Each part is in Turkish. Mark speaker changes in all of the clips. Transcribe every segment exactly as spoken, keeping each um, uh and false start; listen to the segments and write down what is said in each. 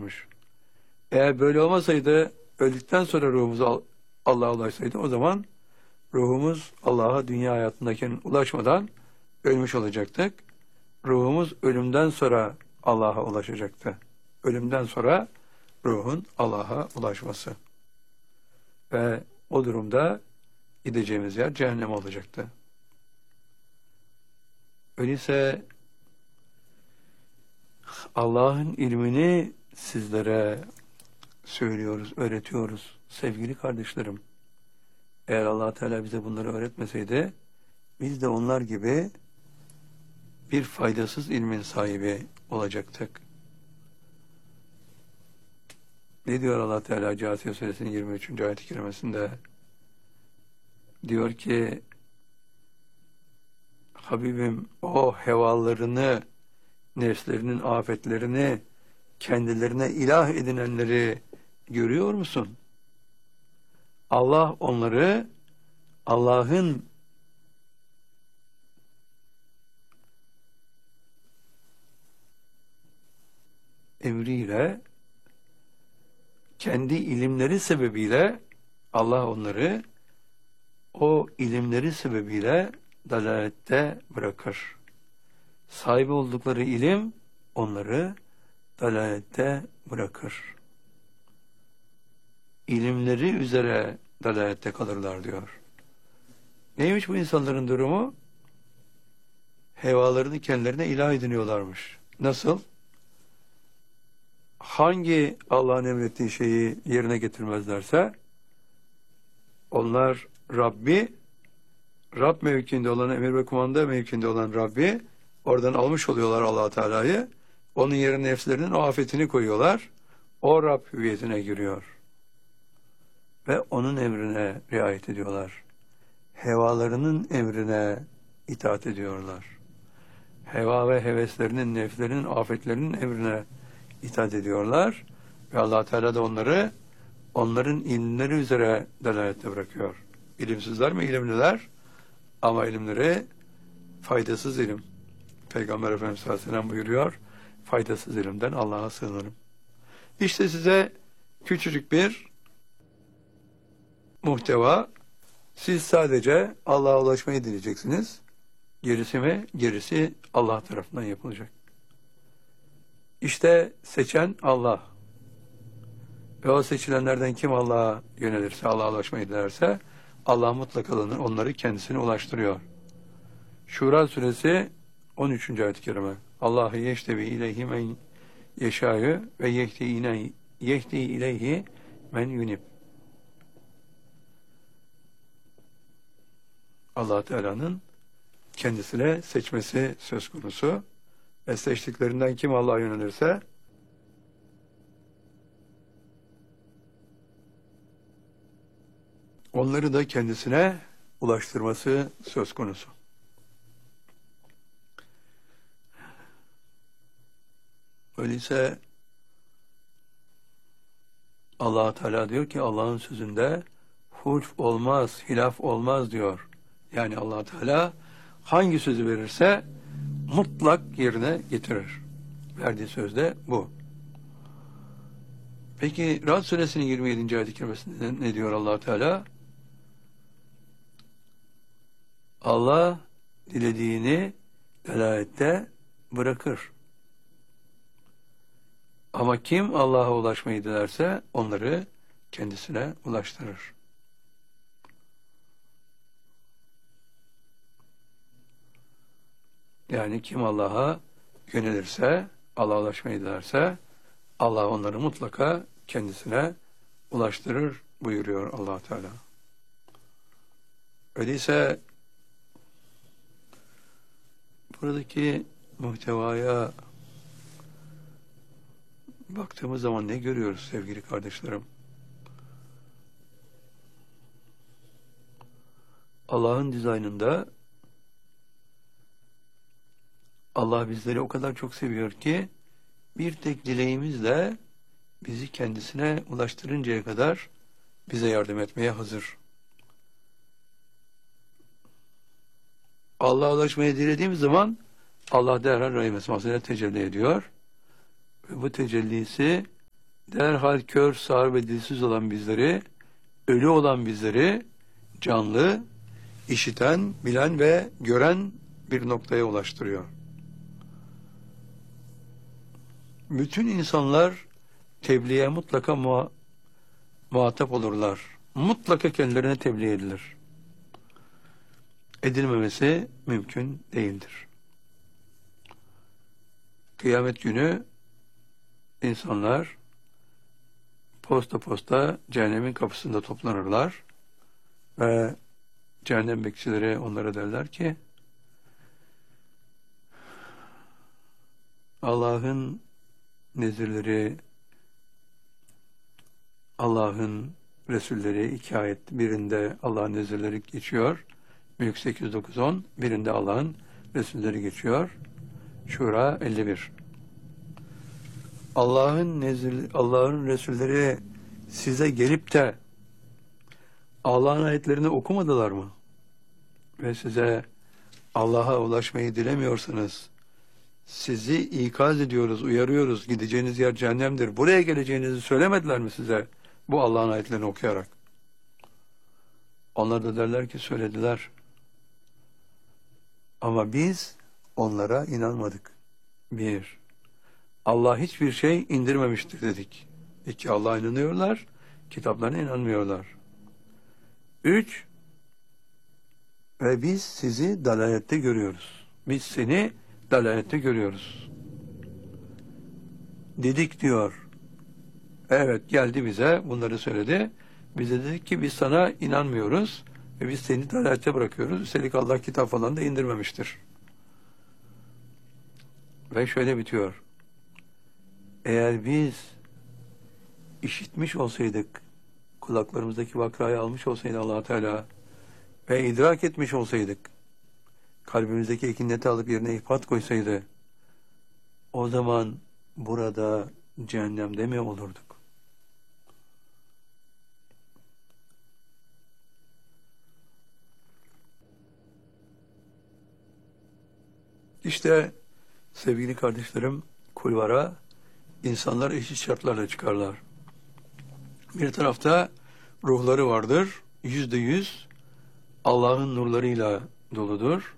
Speaker 1: ulaşıyormuş. Eğer böyle olmasaydı, öldükten sonra ruhumuz Allah'a ulaşsaydı, o zaman ruhumuz Allah'a dünya hayatındaki ulaşmadan ölmüş olacaktık. Ruhumuz ölümden sonra Allah'a ulaşacaktı. Ölümden sonra ruhun Allah'a ulaşması. Ve o durumda gideceğimiz yer cehennem olacaktı. Öyleyse Allah'ın ilmini sizlere söylüyoruz, öğretiyoruz sevgili kardeşlerim. Eğer Allah Teala bize bunları öğretmeseydi, biz de onlar gibi bir faydasız ilmin sahibi olacaktık. Ne diyor Allah Teala Câsiye Suresinin yirmi üçüncü ayet-i kerimesinde? Diyor ki, Habibim o hevalarını, nefslerinin afetlerini, kendilerine ilah edinenleri görüyor musun? Allah onları Allah'ın emriyle, kendi ilimleri sebebiyle Allah onları o ilimleri sebebiyle dalalette bırakır. Sahibi oldukları ilim onları dalalette bırakır. İlimleri üzere dalalette kalırlar diyor. Neymiş bu insanların durumu? Hevalarını kendilerine ilah ediniyorlarmış. Nasıl? Hangi Allah'ın emrettiği şeyi yerine getirmezlerse onlar Rabbi, Rab mevkinde olan, emir ve kumanda mevkinde olan Rabbi oradan almış oluyorlar Allah Teala'yı. Onun yerine nefslerinin o afetini koyuyorlar. O Rab hüviyetine giriyor. Ve onun emrine riayet ediyorlar. Hevalarının emrine itaat ediyorlar. Heva ve heveslerinin, nefslerinin, afetlerinin emrine itaat ediyorlar. Ve Allah Teala da onları onların ilimleri üzere dalalette bırakıyor. İlimsizler mi? İlimliler. Ama ilimleri faydasız ilim. Peygamber Efendimiz sallallahu aleyhi ve sellem buyuruyor, faydasız ilimden Allah'a sığınırım. İşte size küçücük bir muhteva. Siz sadece Allah'a ulaşmayı dileyeceksiniz. Gerisi mi? Gerisi Allah tarafından yapılacak. İşte seçen Allah. Ve o seçilenlerden kim Allah'a yönelirse, Allah'a ulaşmayı dilerse, Allah mutlaka onları kendisine ulaştırıyor. Şura suresi on üçüncü ayet-i kerime. Allahu yeştevi ileyhi men yeşâ'yü ve yehdi ine yehdi ileyhi men yunib. Allah Teala'nın kendisine seçmesi söz konusu. Ve seçtiklerinden kim Allah'a yönelirse onları da kendisine ulaştırması söz konusu. Öyleyse Allah Teala diyor ki Allah'ın sözünde hulf olmaz, hilaf olmaz diyor. Yani Allah Teala hangi sözü verirse mutlak yerine getirir. Verdiği sözde bu. Peki Ra'd suresinin yirmi yedinci ayet-i kerimesinde ne diyor Allah Teala? Allah dilediğini dalalette bırakır. Ama kim Allah'a ulaşmayı dilerse onları kendisine ulaştırır. Yani kim Allah'a yönelirse, Allah'a ulaşmayı dilerse Allah onları mutlaka kendisine ulaştırır buyuruyor Allah Teala. Öyleyse buradaki muhtevaya baktığımız zaman ne görüyoruz sevgili kardeşlerim? Allah'ın dizaynında Allah bizleri o kadar çok seviyor ki bir tek dileğimizle bizi kendisine ulaştırıncaya kadar bize yardım etmeye hazır. Allah'a ulaşmaya dilediğimiz zaman Allah derhal rahim esmasıyla tecelli ediyor. Ve bu tecellisi derhal kör, sağır ve dilsiz olan bizleri, ölü olan bizleri canlı, işiten, bilen ve gören bir noktaya ulaştırıyor. Bütün insanlar tebliğe mutlaka muha muhatap olurlar. Mutlaka kendilerine tebliğ edilir. Edilmemesi mümkün değildir. Kıyamet günü insanlar posta posta cehennemin kapısında toplanırlar ve cehennem bekçileri onlara derler ki Allah'ın nezirleri, Allah'ın Resulleri iki ayet, birinde Allah'ın nezirleri geçiyor. Mülk sekiz dokuz on, birinde Allah'ın Resulleri geçiyor. Şura elli bir. Allah'ın nezir, Allah'ın Resulleri size gelip de Allah'ın ayetlerini okumadılar mı? Ve size Allah'a ulaşmayı dilemiyorsanız sizi ikaz ediyoruz, uyarıyoruz. Gideceğiniz yer cehennemdir. Buraya geleceğinizi söylemediler mi size bu Allah'ın ayetlerini okuyarak? Onlar da derler ki söylediler. Ama biz onlara inanmadık. Bir, Allah hiçbir şey indirmemiştir dedik. İki, Allah'a inanıyorlar, kitaplarına inanmıyorlar. Üç, ve biz sizi dalalette görüyoruz. Biz seni dalalette görüyoruz. Dedik diyor. Evet, geldi bize, bunları söyledi. Biz de dedik ki biz sana inanmıyoruz ve biz seni dalalette bırakıyoruz. Üstelik Allah kitap falan da indirmemiştir. Ve şöyle bitiyor. Eğer biz işitmiş olsaydık, kulaklarımızdaki vakrayı almış olsaydı Allah Teala ve idrak etmiş olsaydık, kalbimizdeki ekineti alıp yerine ihpat koysaydı, o zaman burada cehennemde mi olurduk? İşte sevgili kardeşlerim, kulvara insanlar eşit şartlarla çıkarlar. Bir tarafta ruhları vardır, yüzde yüz Allah'ın nurlarıyla doludur.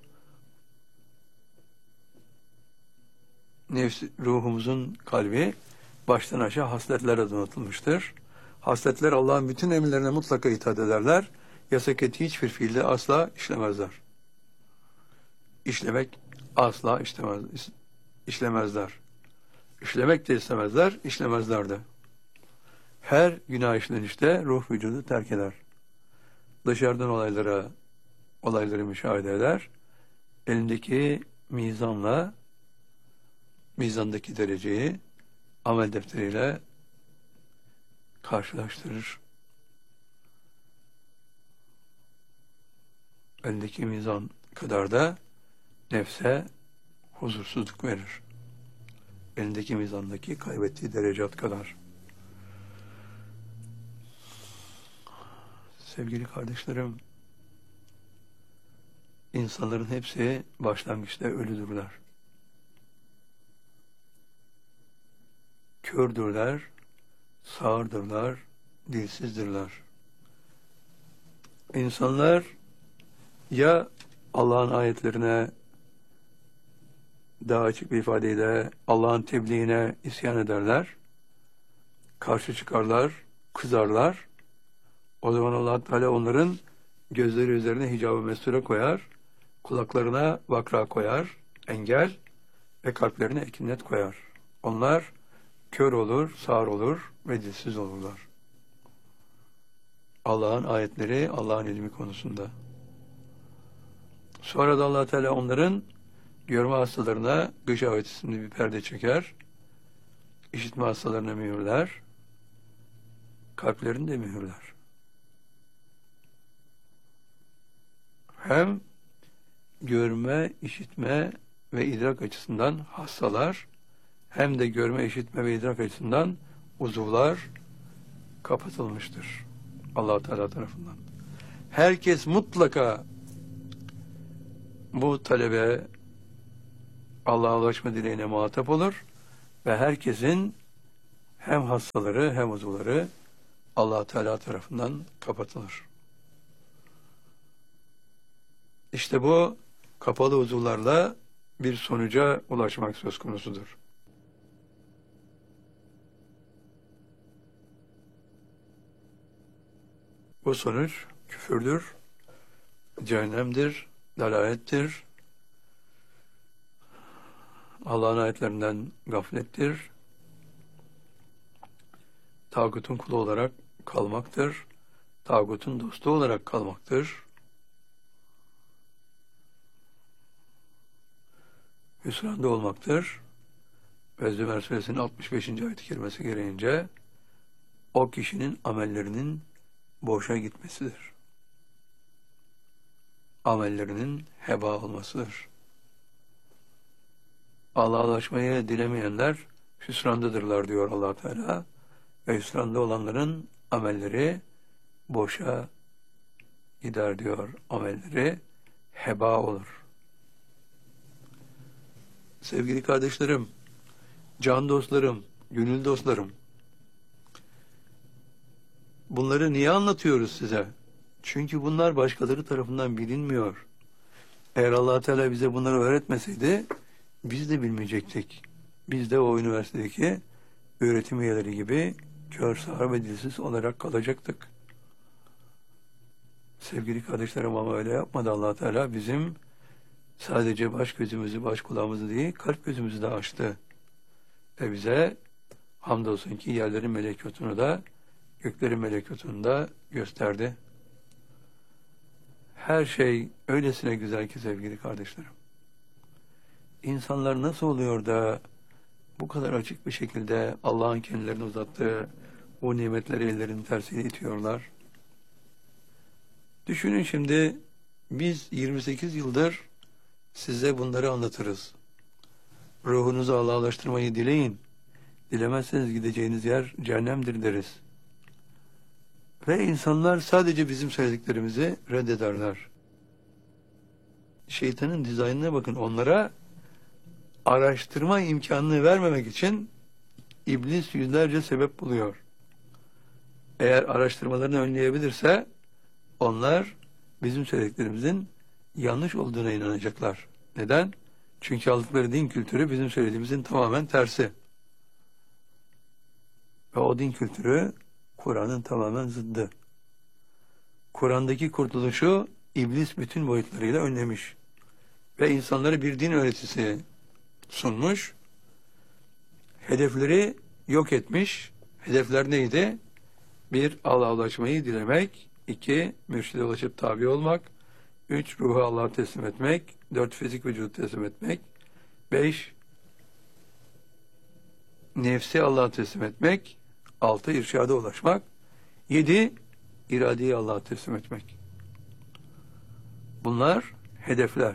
Speaker 1: Nefs, ruhumuzun kalbi baştan aşağı hasletlerle donatılmıştır. Hasletler Allah'ın bütün emirlerine mutlaka itaat ederler. Yasak ettiği hiçbir fiilde asla işlemezler. İşlemek asla işlemez, işlemezler. İşlemek de istemezler, işlemezler de. Her günah işlenişte ruh vücudu terk eder. Dışarıdan olaylara, olayları müşahede eder. Elindeki mizanla, mizandaki dereceyi amel defteriyle karşılaştırır. Elindeki mizan kadar da nefse huzursuzluk verir. Elindeki mizandaki kaybettiği derecat kadar. Sevgili kardeşlerim, insanların hepsi başlangıçta ölüdürler. Kördürler, sağırdırlar, dilsizdirler. İnsanlar ya Allah'ın ayetlerine daha açık bir ifadeyle Allah'ın tebliğine isyan ederler, karşı çıkarlar, kızarlar. O zaman Allah Teala onların gözleri üzerine hicab-ı mesture koyar, kulaklarına vakra koyar, engel ve kalplerine ekinnet koyar. Onlar kör olur, sağır olur ve dilsiz olurlar. Allah'ın ayetleri, Allah'ın ilmi konusunda. Sonra da Allah Teala onların görme hastalarına gışavet isimli bir perde çeker, işitme hastalarına mühürler, kalplerini de mühürler. Hem görme, işitme ve idrak açısından hastalar, hem de görme, işitme ve idrak açısından uzuvlar kapatılmıştır Allah Teala tarafından. Herkes mutlaka bu talebe Allah'a ulaşma dileğine muhatap olur ve herkesin hem hastaları hem uzuvları Allah Teala tarafından kapatılır. İşte bu kapalı uzuvlarla bir sonuca ulaşmak söz konusudur. Bu sonuç küfürdür, cehennemdir, dalalettir, Allah'ın ayetlerinden gaflettir, tağutun kulu olarak kalmaktır, tağutun dostu olarak kalmaktır, hüsranda olmaktır ve Zümer Suresinin altmış beşinci ayet-i kerimesi gereğince o kişinin amellerinin boşa gitmesidir. Amellerinin heba olmasıdır. Allah'a ulaşmayı dilemeyenler hüsrandadırlar diyor Allah Teala. Ve hüsranda olanların amelleri boşa gider diyor. Amelleri heba olur. Sevgili kardeşlerim, can dostlarım, gönül dostlarım, bunları niye anlatıyoruz size? Çünkü bunlar başkaları tarafından bilinmiyor. Eğer Allah Teala bize bunları öğretmeseydi biz de bilmeyecektik. Biz de o üniversitedeki öğretim üyeleri gibi kör, sağır ve dilsiz olarak kalacaktık. Sevgili kardeşlerim, ama öyle yapmadı Allah Teala. Bizim sadece baş gözümüzü, baş kulağımızı değil, kalp gözümüzü de açtı. Ve bize hamdolsun ki yerlerin melekutunu da, göklerin melekutunu da gösterdi. Her şey öylesine güzel ki sevgili kardeşlerim. İnsanlar nasıl oluyor da bu kadar açık bir şekilde Allah'ın kendilerine uzattığı o nimetleri ellerinin tersiyle itiyorlar? Düşünün şimdi, biz yirmi sekiz yıldır size bunları anlatırız. Ruhunuzu Allah'a ulaştırmayı dileyin. Dilemezseniz gideceğiniz yer cehennemdir deriz. Ve insanlar sadece bizim söylediklerimizi reddederler. Şeytanın dizaynına bakın, onlara araştırma imkanını vermemek için iblis yüzlerce sebep buluyor. Eğer araştırmalarını önleyebilirse onlar bizim söylediklerimizin yanlış olduğuna inanacaklar. Neden? Çünkü aldıkları din kültürü bizim söylediğimizin tamamen tersi. Ve o din kültürü Kur'an'ın tamamen zıddı. Kur'an'daki kurtuluşu iblis bütün boyutlarıyla önlemiş. Ve insanlara bir din öğretisi sunmuş. Hedefleri yok etmiş. Hedefler neydi? Bir, Allah'a ulaşmayı dilemek. İki, mürşide ulaşıp tabi olmak. Üç, ruhu Allah'a teslim etmek. Dört, fizik vücudu teslim etmek. Beş, nefsi Allah'a teslim etmek. Altı, irşada ulaşmak. Yedi, iradeyi Allah'a teslim etmek. Bunlar hedefler.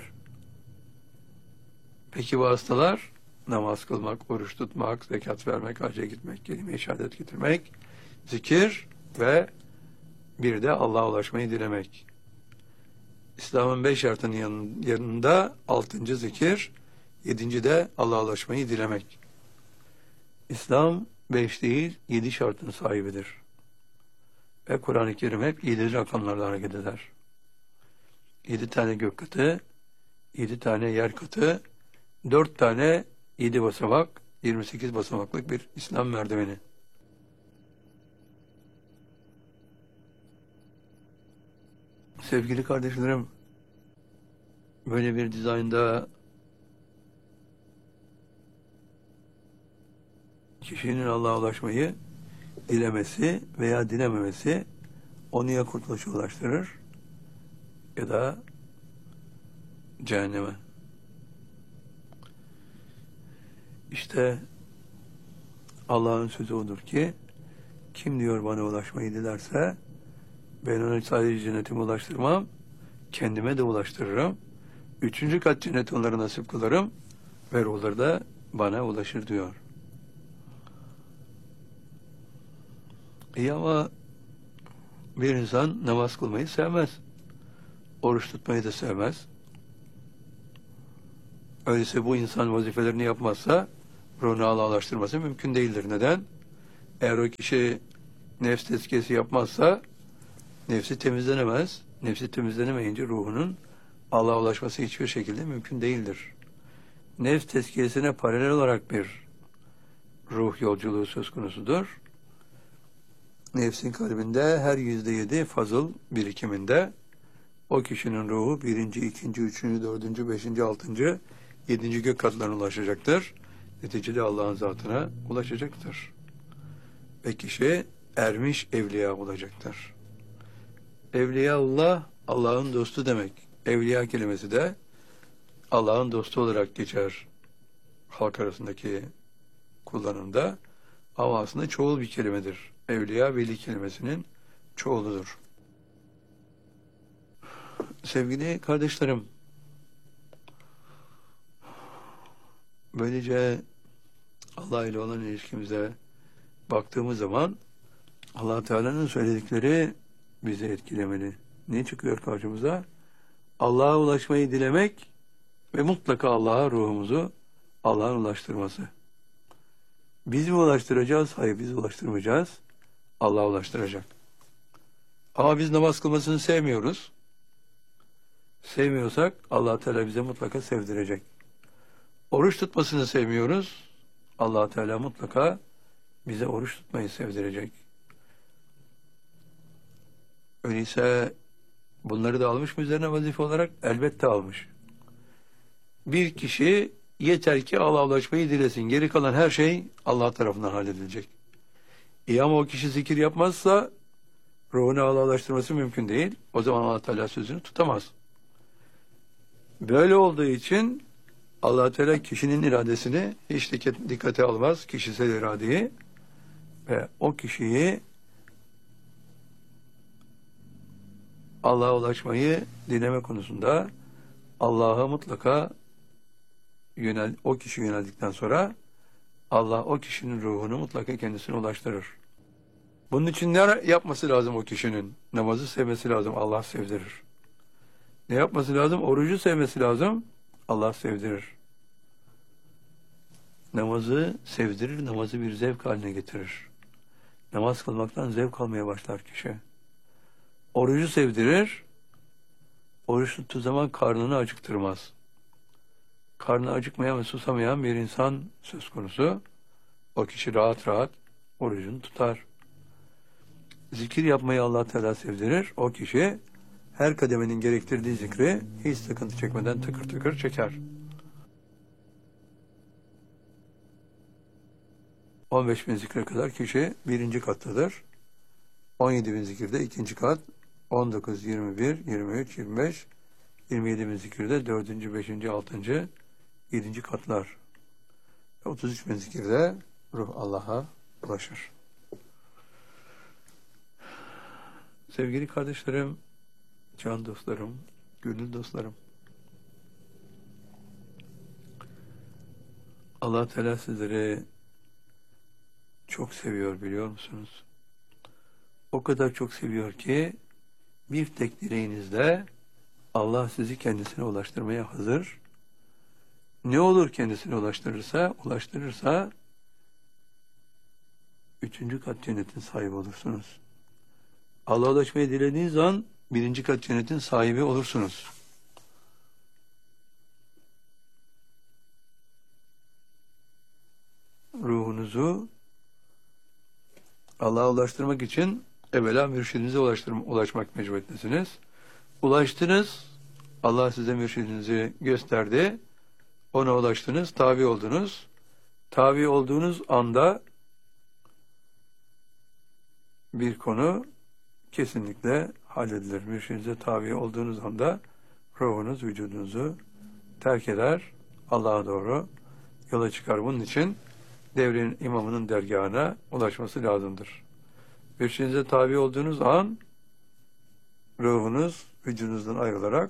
Speaker 1: Peki vasıtalar? Namaz kılmak, oruç tutmak, zekat vermek, hacca gitmek, kelime-i şehadet getirmek, zikir ve bir de Allah'a ulaşmayı dilemek. İslam'ın beş şartının yanında altıncı zikir, yedinci de Allah'a ulaşmayı dilemek. İslam beş değil, yedi şartın sahibidir. Ve Kur'an-ı Kerim hep yedi rakamlarla hareket eder. Yedi tane gök katı, yedi tane yer katı, dört tane yedi basamak, yirmi sekiz basamaklık bir İslam merdiveni. Sevgili kardeşlerim, böyle bir dizaynda kişinin Allah'a ulaşmayı dilemesi veya dilememesi onu ya kurtuluşa ulaştırır ya da cehenneme. İşte Allah'ın sözü odur ki, kim diyor bana ulaşmayı dilerse ben onu sadece cennetime ulaştırmam, kendime de ulaştırırım. Üçüncü kat cennet onlara nasip kılarım ve ruhları da bana ulaşır diyor. İyi ama bir insan namaz kılmayı sevmez. Oruç tutmayı da sevmez. Öyleyse bu insan vazifelerini yapmazsa ruhunu Allah'a ulaştırması mümkün değildir. Neden? Eğer o kişi nefs tezkiyesi yapmazsa nefsi temizlenemez. Nefsi temizlenemeyince ruhunun Allah'a ulaşması hiçbir şekilde mümkün değildir. Nefs tezkiyesine paralel olarak bir ruh yolculuğu söz konusudur. Nefsin kalbinde her yüzde yedi fazıl birikiminde o kişinin ruhu birinci, ikinci, üçüncü, dördüncü, beşinci, altıncı, yedinci gök katlarına ulaşacaktır. Neticede Allah'ın zatına ulaşacaktır. Ve kişi ermiş evliya olacaktır. Evliyaullah, Allah'ın dostu demek. Evliya kelimesi de Allah'ın dostu olarak geçer halk arasındaki kullanımda. Ama aslında çoğul bir kelimedir. Evliya, veli kelimesinin çoğuludur. Sevgili kardeşlerim, böylece Allah ile olan ilişkimize baktığımız zaman Allah Teala'nın söyledikleri bizi etkilemeli. Ne çıkıyor karşımıza? Allah'a ulaşmayı dilemek ve mutlaka Allah'a ruhumuzu Allah'ın ulaştırması. Biz mi ulaştıracağız? Hayır, biz ulaştırmayacağız. Allah ulaştıracak. Ama biz namaz kılmasını sevmiyoruz. Sevmiyorsak Allah Teala bize mutlaka sevdirecek. Oruç tutmasını sevmiyoruz. Allah Teala mutlaka bize oruç tutmayı sevdirecek. Öyleyse bunları da almış mı üzerine vazife olarak? Elbette almış. Bir kişi yeter ki Allah'a ulaşmayı dilesin. Geri kalan her şey Allah tarafından halledilecek. İyi ama o kişi zikir yapmazsa ruhunu Allah'a ulaştırması mümkün değil. O zaman Allah Teala sözünü tutamaz. Böyle olduğu için Allah Teala kişinin iradesini hiç dikkate almaz. Kişisel iradeyi ve o kişiyi Allah'a ulaşmayı dileme konusunda Allah'a mutlaka yönel, o kişi yöneldikten sonra Allah o kişinin ruhunu mutlaka kendisine ulaştırır. Bunun için ne yapması lazım o kişinin? Namazı sevmesi lazım, Allah sevdirir. Ne yapması lazım? Orucu sevmesi lazım, Allah sevdirir. Namazı sevdirir, namazı bir zevk haline getirir. Namaz kılmaktan zevk almaya başlar kişi. Orucu sevdirir, oruç tuttuğu zaman karnını acıktırmaz. Karnı acıkmayan ve susamayan bir insan söz konusu. O kişi rahat rahat orucunu tutar. Zikir yapmayı Allah Teala sevdirir. O kişi her kademenin gerektirdiği zikri hiç sıkıntı çekmeden tıkır tıkır çeker. on beş bin zikre kadar kişi birinci kattadır. on yedi bin zikirde ikinci kat, on dokuz, yirmi bir, yirmi üç, yirmi beş, yirmi yedi bin zikirde dördüncü, beşinci, altıncı, yedinci katlar. otuz üç bin zikirde ruh Allah'a ulaşır. Sevgili kardeşlerim, can dostlarım, gönül dostlarım. Allah Teala sizleri çok seviyor biliyor musunuz? O kadar çok seviyor ki bir tek dileğinizde Allah sizi kendisine ulaştırmaya hazır. Ne olur kendisine ulaştırırsa, ulaştırırsa üçüncü kat cennetin sahibi olursunuz. Allah'a ulaşmayı dilediğiniz an birinci kat cennetin sahibi olursunuz. Ruhunuzu Allah'a ulaştırmak için evvela mürşidinize ulaşmak mecburiyetlisiniz. Ulaştınız, Allah size mürşidinizi gösterdi, ona ulaştınız, tabi oldunuz. Tabi olduğunuz anda bir konu kesinlikle halledilir. Mürşidinize tabi olduğunuz anda ruhunuz vücudunuzu terk eder, Allah'a doğru yola çıkar. Bunun için devrin imamının dergahına ulaşması lazımdır. Mürşidinize tabi olduğunuz an ruhunuz vücudunuzdan ayrılarak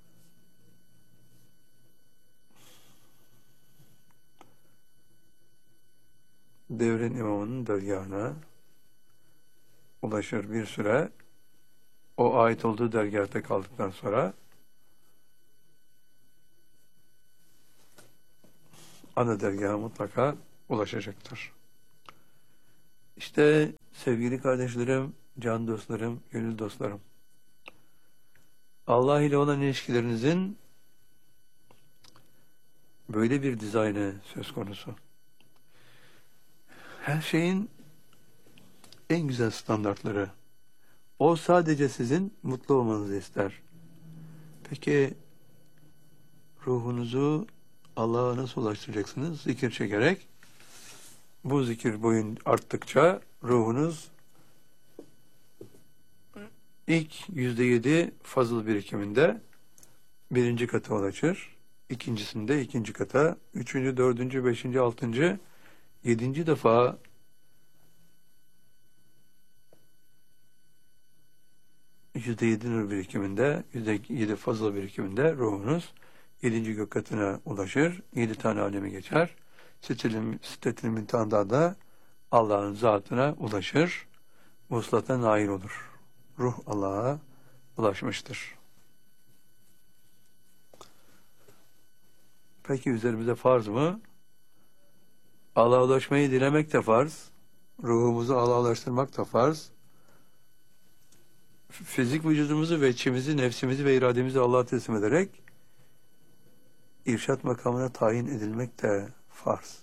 Speaker 1: devrin imamının dergahına ulaşır. Bir süre o ait olduğu dergâhta kaldıktan sonra ana dergaha mutlaka ulaşacaktır. İşte sevgili kardeşlerim, can dostlarım, gönül dostlarım. Allah ile olan ilişkilerinizin böyle bir dizaynı söz konusu. Her şeyin en güzel standartları. O sadece sizin mutlu olmanızı ister. Peki ruhunuzu Allah'a nasıl ulaştıracaksınız? Zikir çekerek. Bu zikir boyun arttıkça ruhunuz ilk yüzde yedi fazıl birikiminde birinci kata ulaşır. İkincisinde ikinci kata, üçüncü, dördüncü, beşinci, altıncı, yedinci defa yüzde yedi nur birikiminde, yüzde yedi fazla birikiminde ruhunuz yedinci gök katına ulaşır. Yedi tane alemi geçer. Sitet-i imtihanda da Allah'ın zatına ulaşır. Vuslata nail olur. Ruh Allah'a ulaşmıştır. Peki üzerimize farz mı? Allah'a ulaşmayı dilemek de farz. Ruhumuzu Allah'a ulaştırmak da farz. Fizik vücudumuzu ve içimizi, nefsimizi ve irademizi Allah'a teslim ederek irşat makamına tayin edilmek de farz.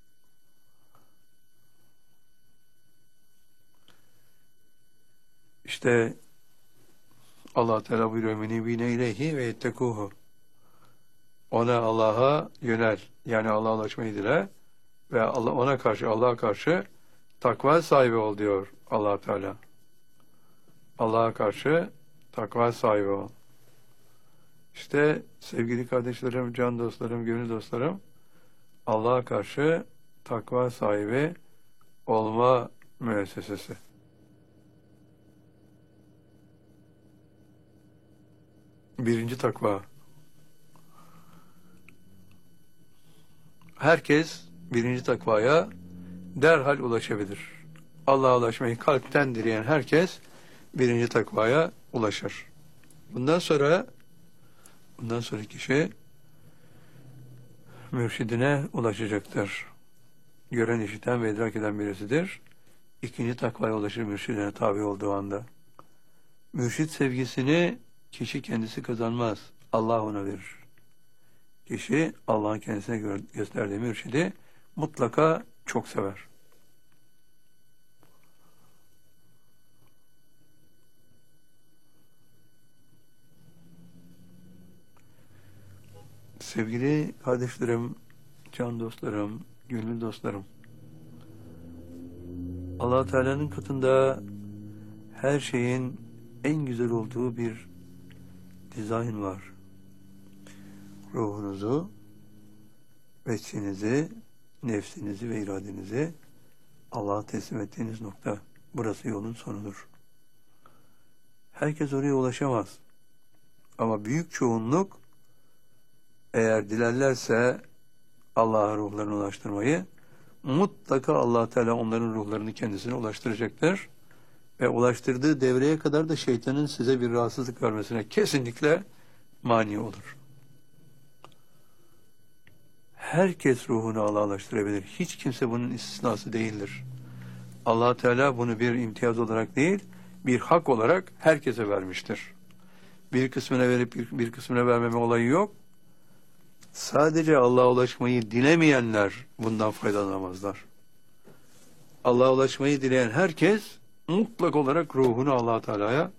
Speaker 1: İşte Allah Teala buyuruyor menibine ileyhi ve yettekuhu. Ona Allah'a yönel. Yani Allah'a ulaşmayı dile ve Allah ona karşı Allah'a karşı takva sahibi ol diyor Allah Teala. Allah'a karşı takva sahibi ol. İşte sevgili kardeşlerim, can dostlarım, gönül dostlarım, Allah'a karşı takva sahibi olma müessesesi. Birinci takva. Herkes birinci takvaya derhal ulaşabilir. Allah'a ulaşmayı kalpten dileyen herkes birinci takvaya ulaşır. Bundan sonra bundan sonra kişi mürşidine ulaşacaktır. Gören, işiten ve idrak eden birisidir. İkinci takvaya ulaşır mürşidine tabi olduğu anda. Mürşid sevgisini kişi kendisi kazanmaz. Allah ona verir. Kişi Allah'ın kendisine gö gösterdiği mürşidi mutlaka çok sever. Sevgili kardeşlerim, can dostlarım, gönül dostlarım, Allah Teala'nın katında her şeyin en güzel olduğu bir dizayn var. Ruhunuzu, vesinizi, nefsinizi ve iradenizi Allah'a teslim ettiğiniz nokta. Burası yolun sonudur. Herkes oraya ulaşamaz. Ama büyük çoğunluk eğer dilerlerse Allah'a ruhlarını ulaştırmayı, mutlaka Allah Teala onların ruhlarını kendisine ulaştıracaktır. Ve ulaştırdığı devreye kadar da şeytanın size bir rahatsızlık vermesine kesinlikle mani olur. Herkes ruhunu Allah'a ulaştırabilir. Hiç kimse bunun istisnası değildir. Allah Teala bunu bir imtiyaz olarak değil, bir hak olarak herkese vermiştir. Bir kısmına verip bir, bir kısmına vermeme olayı yok. Sadece Allah'a ulaşmayı dilemeyenler bundan faydalanamazlar. Allah'a ulaşmayı dileyen herkes mutlak olarak ruhunu Allah Teala'ya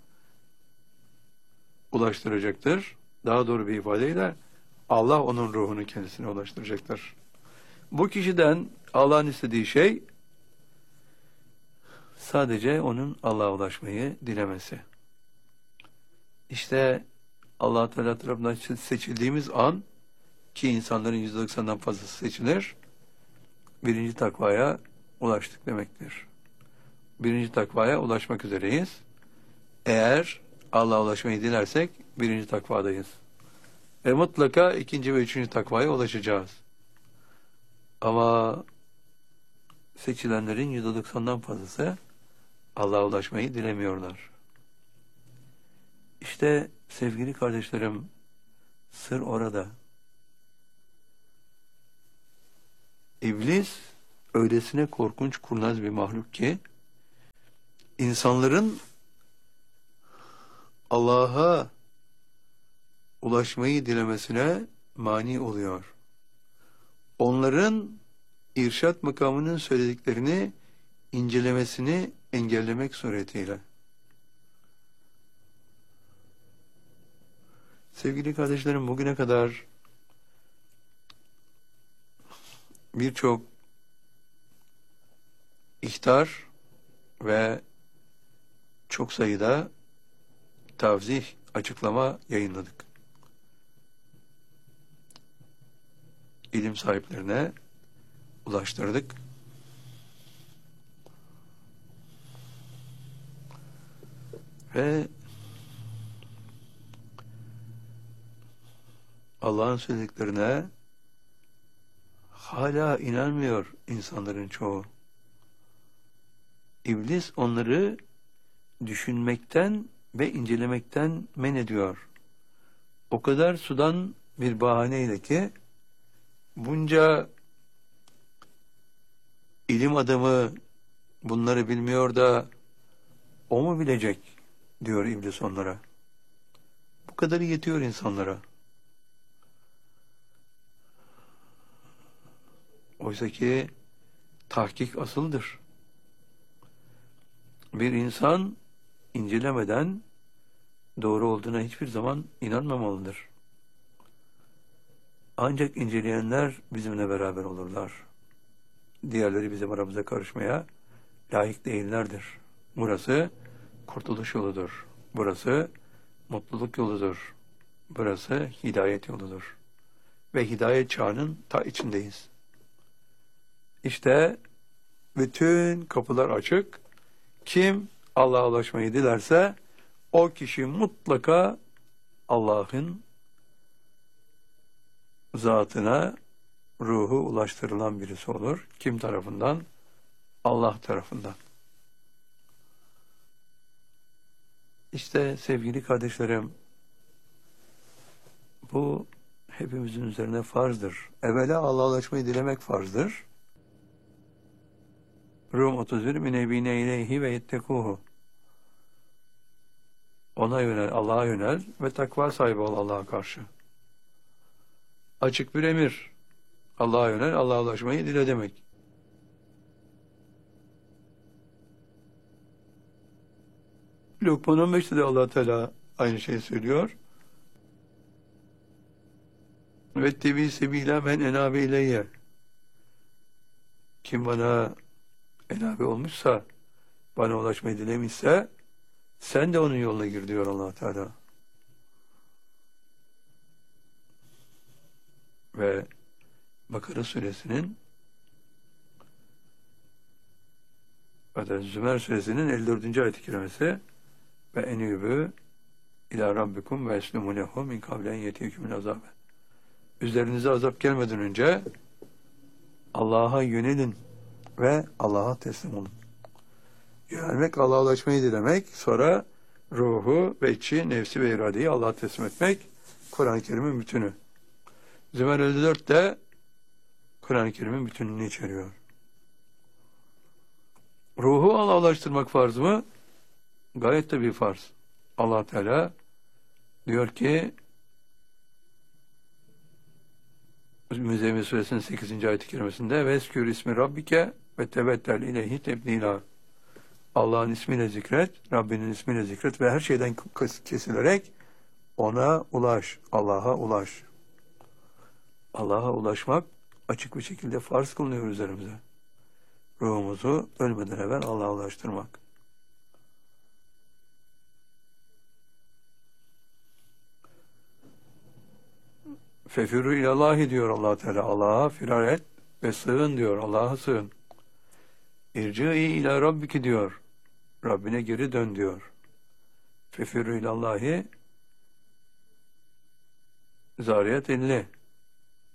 Speaker 1: ulaştıracaktır. Daha doğru bir ifadeyle Allah onun ruhunu kendisine ulaştıracaktır. Bu kişiden Allah'ın istediği şey sadece onun Allah'a ulaşmayı dilemesi. İşte Allah Teala tarafından seçildiğimiz an, ki insanların yüzde doksandan fazlası seçilir, birinci takvaya ulaştık demektir. Birinci takvaya ulaşmak üzereyiz. Eğer Allah'a ulaşmayı dilersek birinci takvadayız. Ve mutlaka ikinci ve üçüncü takvaya ulaşacağız. Ama seçilenlerin yüzde doksandan fazlası Allah'a ulaşmayı dilemiyorlar. İşte sevgili kardeşlerim, sır orada. İblis öylesine korkunç, kurnaz bir mahluk ki insanların Allah'a ulaşmayı dilemesine mani oluyor. Onların irşat makamının söylediklerini incelemesini engellemek suretiyle. Sevgili kardeşlerim, bugüne kadar birçok ihtar ve çok sayıda tavzih, açıklama yayınladık. İlim sahiplerine ulaştırdık. Ve Allah'ın söylediklerine hala inanmıyor insanların çoğu. İblis onları düşünmekten ve incelemekten men ediyor. O kadar sudan bir bahaneyle ki bunca ilim adamı bunları bilmiyor da o mu bilecek diyor İblis onlara. Bu kadarı yetiyor insanlara. Oysa ki tahkik asıldır. Bir insan incelemeden doğru olduğuna hiçbir zaman inanmamalıdır. Ancak inceleyenler bizimle beraber olurlar. Diğerleri bizim aramıza karışmaya layık değillerdir. Burası kurtuluş yoludur. Burası mutluluk yoludur. Burası hidayet yoludur. Ve hidayet çağının ta içindeyiz. İşte bütün kapılar açık. Kim Allah'a ulaşmayı dilerse o kişi mutlaka Allah'ın zatına, ruhu ulaştırılan birisi olur. Kim tarafından? Allah tarafından. İşte sevgili kardeşlerim, bu hepimizin üzerine farzdır. Evvela Allah'a ulaşmayı dilemek farzdır. Rum otuz bir minebine ileyhi ve yettekuhu. Ona yönel, Allah'a yönel ve takva sahibi ol Allah'a karşı. Açık bir emir. Allah'a yönel, Allah'a ulaşmayı dile demek. Lokman on beşte de Allah Teala aynı şeyi söylüyor. Ve tebi sebila men enabe ileyye. Kim bana enabe olmuşsa, bana ulaşmayı dilemişse, sen de onun yoluna gir diyor Allah Teala. Ve Bakara suresinin hatta Zümer suresinin elli dördüncü ayet-i kerimesi ve enübü ila rabbikum ve eslimu lehu min kavlen yetiyekümün azabe. Üzerinize azap gelmeden önce Allah'a yönelin ve Allah'a teslim olun. Yönelmek, Allah'a ulaşmayı dilemek, sonra ruhu ve içi, nefsi ve iradeyi Allah'a teslim etmek, Kur'an-ı Kerim'in bütünü. Zümer elli dört de Kur'an-ı Kerim'in bütününü içeriyor. Ruhu Allah'a ulaştırmak farz mı? Gayet tabii farz. Allah Teala diyor ki Müzzemmil suresinin sekizinci ayet-i kerimesinde veskür ismi rabbike ve tebettel ileyhi tebdila. Allah'ın ismiyle zikret, Rabbinin ismiyle zikret ve her şeyden kesilerek ona ulaş, Allah'a ulaş. Allah'a ulaşmak açık bir şekilde farz kılınıyor üzerimize. Ruhumuzu ölmeden evvel Allah'a ulaştırmak. Fefirru ilallahi diyor Allah Teala. Allah'a firar et ve sığın diyor. Allah'a sığın. İrci'i ila rabbiki diyor. Rabbine geri dön diyor. Fefirru ilallahi Zariyat elli.